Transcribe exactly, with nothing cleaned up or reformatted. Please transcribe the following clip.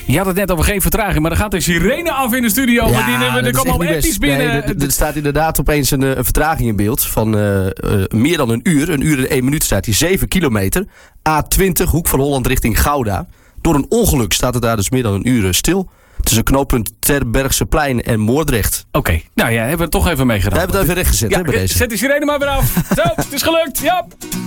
Je had het net over geen vertraging, maar er gaat een sirene af in de studio. Ja, die, er dat komen al appjes binnen. Nee, er, er staat inderdaad opeens een, een vertraging in beeld van uh, uh, meer dan een uur. Een uur en één minuut staat hier. zeven kilometer. A twintig, Hoek van Holland richting Gouda. Door een ongeluk staat het daar dus meer dan een uur stil. Tussen knooppunt Terbergseplein en Moordrecht. Oké, okay. nou ja, hebben we het toch even meegedaan. We hebben het even rechtgezet ja, hè, bij deze. Zet de sirene maar weer af. Zo, het is gelukt. Ja.